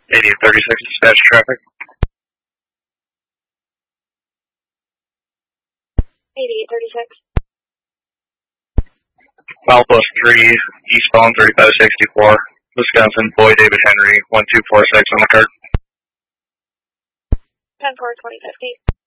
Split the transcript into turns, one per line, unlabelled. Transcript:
8836, dispatch traffic.
8836.
Milepost 3, eastbound 3564, Wisconsin, Boy David Henry, 1246 on the card.
10-4, 2050.